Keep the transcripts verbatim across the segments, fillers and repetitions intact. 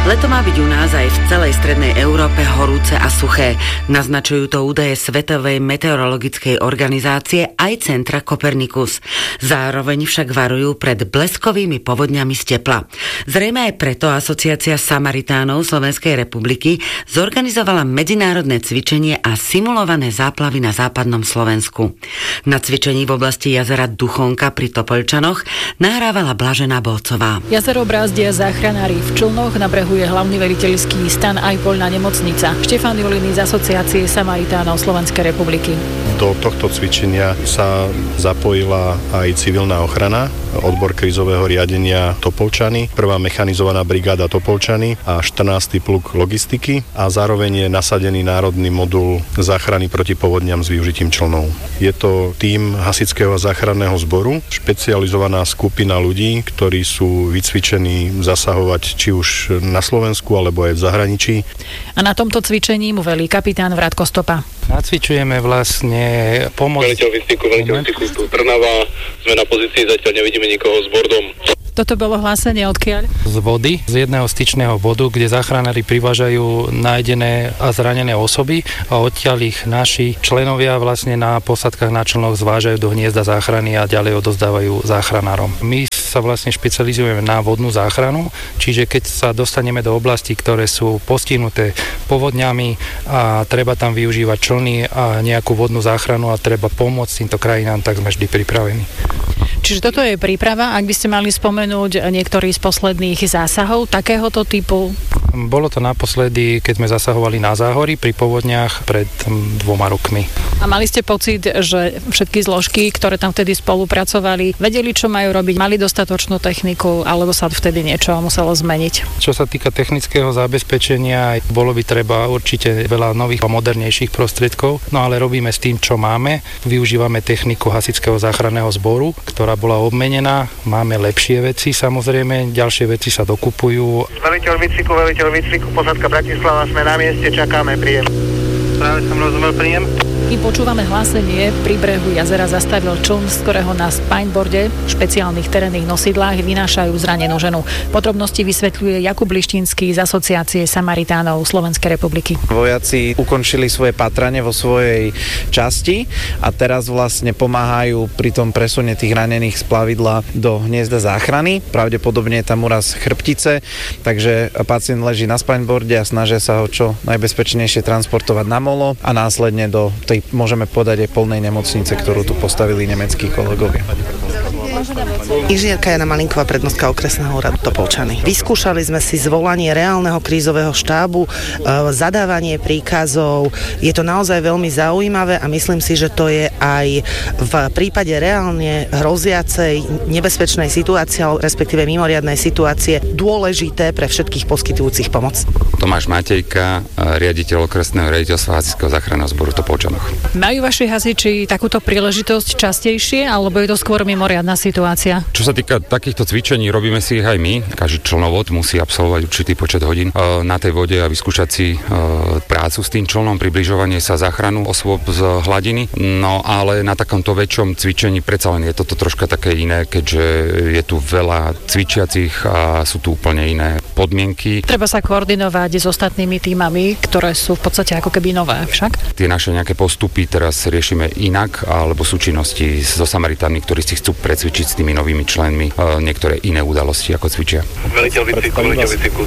Leto má byť u nás aj v celej strednej Európe horúce a suché. Naznačujú to údaje Svetovej meteorologickej organizácie aj centra Copernicus. Zároveň však varujú pred bleskovými povodňami z tepla. Zrejme aj preto Asociácia Samaritánov Slovenskej republiky zorganizovala medzinárodné cvičenie a simulované záplavy na západnom Slovensku. Na cvičení v oblasti jazera Duchonka pri Topoľčanoch nahrávala Blažená Bolcová. Jazero brázdia záchranári v člnoch, na brehu je hlavný veliteľský stan aj poľná nemocnica. Štefán Juliny z Asociácie Samaritánov Slovenskej republiky. Do tohto cvičenia sa zapojila aj civilná ochrana, odbor krízového riadenia Topolčany, prvá mechanizovaná brigáda Topolčany a štrnásty pluk logistiky a zároveň je nasadený národný modul záchrany proti povodňam s využitím člnov. Je to tím hasičského záchranného zboru, špecializovaná skupina ľudí, ktorí sú vycvičení zasahovať či už na Slovensku alebo aj v zahraničí. A na tomto cvičení mu velí kapitán Vratko Stopa. Nacvičujeme vlastne pomoc. Veliteľ výcviku, veliteľ výcviku Trnava, sme na pozícii, zatiaľ nevidíme nikoho s bordom. Toto bolo hlásenie odkiaľ? Z vody, z jedného styčného bodu, kde záchranári privážajú nájdené a zranené osoby a odtiaľ ich naši členovia vlastne na posadkách na člnoch zvážajú do hniezda záchrany a ďalej odozdávajú záchranárom. My sa vlastne špecializujeme na vodnú záchranu, čiže keď sa dostaneme do oblastí, ktoré sú postihnuté povodňami a treba tam využívať člny a nejakú vodnú záchranu a treba pomôcť týmto krajinám, tak sme vždy pripravení. Čiže toto je príprava, ak by ste mali spomenúť niektorý z posledných zásahov takéhoto typu? Bolo to naposledy, keď sme zasahovali na Záhorí pri povodniach pred dvoma rokmi. A mali ste pocit, že všetky zložky, ktoré tam vtedy spolupracovali, vedeli, čo majú robiť, mali dostatočnú techniku, alebo sa vtedy niečo muselo zmeniť? Čo sa týka technického zabezpečenia, bolo by treba určite veľa nových a modernejších prostriedkov, no ale robíme s tým, čo máme. Využívame techniku hasičského záchranného zboru, ktorá bola obmenená. Máme lepšie veci, samozrejme, ďalšie veci sa dokupujú. Veliteľ výcviku, veliteľ výcviku, posádka Bratislava, sme na mieste, čakáme príjem. Práve som rozumel príjem. Kým počúvame hlásenie, pri brehu jazera zastavil čln, z ktorého na spineboarde, špeciálnych terénnych nosidlách, vynášajú zranenú ženu. Podrobnosti vysvetľuje Jakub Lištinský z Asociácie Samaritánov Slovenskej republiky. Vojaci ukončili svoje pátranie vo svojej časti a teraz vlastne pomáhajú pri tom presune tých ranených z plavidla do hniezda záchrany. Pravdepodobne je tam úraz chrbtice, takže pacient leží na spineboarde a snažia sa ho čo najbezpečnejšie transportovať na molo a následne do tej, môžeme povedať, aj plnej nemocnice, ktorú tu postavili nemeckí kolegovia. Inžinierka Jana Malinková, prednostka okresného úradu Topolčany. Vyskúšali sme si zvolanie reálneho krízového štábu, e, zadávanie príkazov. Je to naozaj veľmi zaujímavé a myslím si, že to je aj v prípade reálne hroziacej nebezpečnej situácie, respektíve mimoriadnej situácie, dôležité pre všetkých poskytujúcich pomoc. Tomáš Matejka, riaditeľ okresného riaditeľstva hasičského záchranného zboru v Topolčanoch. Majú vaši hasiči takúto príležitosť častejšie, alebo je to skôr mimoriadna situácia? Čo sa týka takýchto cvičení, robíme si ich aj my. Každý člnovod musí absolvovať určitý počet hodín na tej vode a vyskúšať si prácu s tým člnom, približovanie sa záchranu osôb z hladiny. No ale na takomto väčšom cvičení predsa len je toto troška také iné, keďže je tu veľa cvičiacich a sú tu úplne iné podmienky. Treba sa koordinovať s ostatnými tímami, ktoré sú v podstate ako keby nové však. Tie naše nejaké postupy teraz riešime inak, alebo súčinnosti so Samaritánmi, ktorí si chcú precvičiť s tými novými členmi niektoré iné udalosti, ako cvičia. Veliteľ výcviku, veliteľ výcviku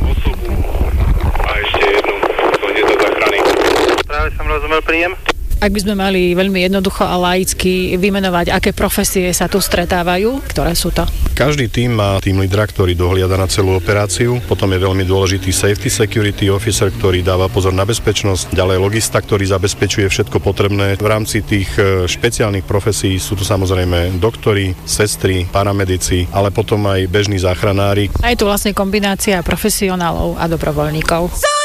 a ešte jednu hniezdo záchrany. Práve som rozumel príjem. Ak by sme mali veľmi jednoducho a laicky vymenovať, aké profesie sa tu stretávajú, ktoré sú to? Každý tím má tím lídra, ktorý dohliada na celú operáciu. Potom je veľmi dôležitý safety security officer, ktorý dáva pozor na bezpečnosť. Ďalej logista, ktorý zabezpečuje všetko potrebné. V rámci tých špeciálnych profesí sú tu samozrejme doktori, sestry, paramedici, ale potom aj bežní záchranári. A je tu vlastne kombinácia profesionálov a dobrovoľníkov.